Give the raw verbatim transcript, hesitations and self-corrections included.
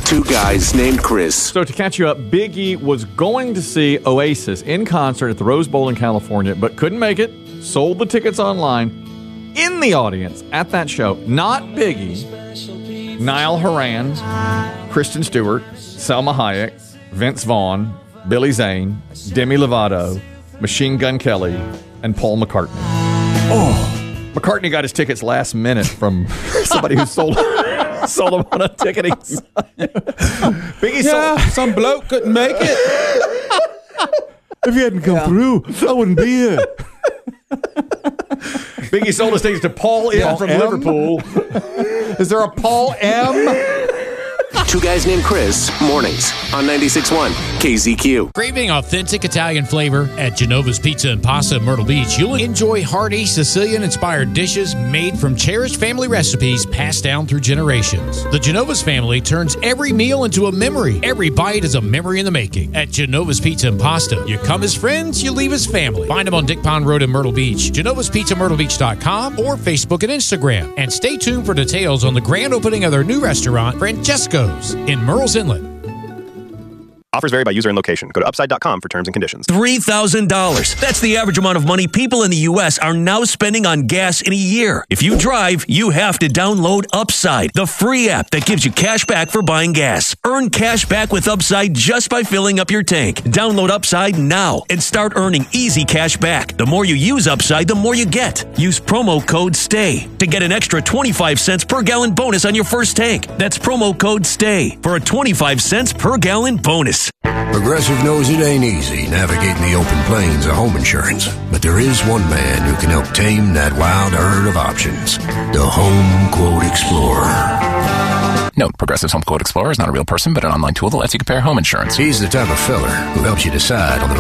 Two Guys Named Chris. So to catch you up, Big E was going to see Oasis in concert at the Rose Bowl in California, but couldn't make it. Sold the tickets online. In the audience at that show, not Biggie, Niall Horan, Kristen Stewart, Selma Hayek, Vince Vaughn, Billy Zane, Demi Lovato, Machine Gun Kelly, and Paul McCartney. Oh, McCartney got his tickets last minute from somebody who sold sold them on a ticketing site. Biggie Yeah, sold. some bloke couldn't make it. If he hadn't come yeah. through, I wouldn't be here. Biggie sold his tickets to Paul M. Paul from M? Liverpool. Is there a Paul M? Two Guys Named Chris, mornings on ninety-six point one K Z Q. Craving authentic Italian flavor? At Genova's Pizza and Pasta in Myrtle Beach, you'll enjoy hearty Sicilian-inspired dishes made from cherished family recipes passed down through generations. The Genova's family turns every meal into a memory. Every bite is a memory in the making. At Genova's Pizza and Pasta, you come as friends, you leave as family. Find them on Dick Pond Road in Myrtle Beach, Genova's Pizza Myrtle Beach dot com, or Facebook and Instagram. And stay tuned for details on the grand opening of their new restaurant, Francesco's, in Murrells Inlet. Offers vary by user and location. Go to upside dot com for terms and conditions. three thousand dollars. That's the average amount of money people in the U S are now spending on gas in a year. If you drive, you have to download Upside, the free app that gives you cash back for buying gas. Earn cash back with Upside just by filling up your tank. Download Upside now and start earning easy cash back. The more you use Upside, the more you get. Use promo code STAY to get an extra twenty-five cents per gallon bonus on your first tank. That's promo code STAY for a twenty-five cents per gallon bonus. Progressive knows it ain't easy navigating the open plains of home insurance, but there is one man who can help tame that wild herd of options. The Home Quote Explorer. Note, Progressive's Home Quote Explorer is not a real person, but an online tool that lets you compare home insurance. He's the type of fella who helps you decide on the